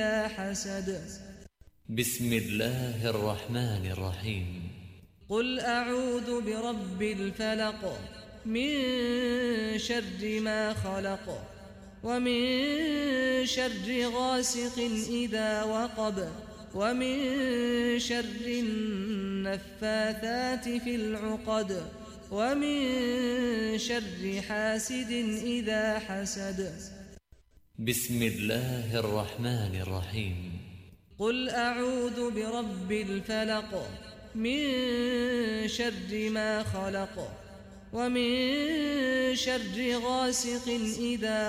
إذا حسد. بسم الله الرحمن الرحيم. قل أعوذ برب الفلق من شر ما خلق ومن شر غاسق إذا وقب ومن شر النفاثات في العقد ومن شر حاسد إذا حسد. بسم الله الرحمن الرحيم. قل أعوذ برب الفلق من شر ما خلق ومن شر غاسق إذا